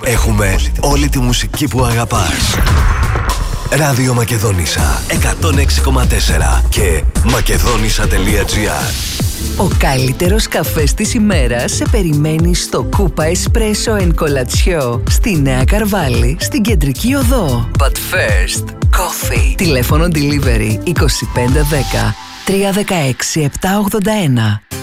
Έχουμε όλη τη μουσική που αγαπάς. Ράδιο Μακεδόνισσα 106,4 και μακεδόνισσα.gr. Ο καλύτερος καφές της ημέρας σε περιμένει στο Κούπα Espresso and Colazione στη Νέα Καρβάλη, στην Κεντρική Οδό. But first, coffee. Τηλέφωνο delivery 2510 316 781.